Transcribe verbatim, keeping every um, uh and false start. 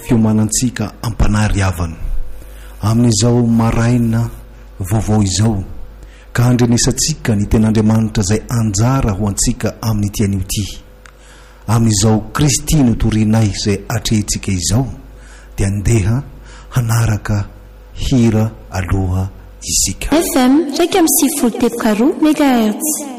fiomanantsika ampanary havana amin'izao maraina vaovao izao ka andrenesantsika ny ten'Andriamanitra izay anjara ho antsika amin'ny tian'io amin'izao Kristy no torinay izay atrehintsika izao dia andeha hanaraka hira aloha isika. F M iraika amby sivifolo teboka roa megahertz.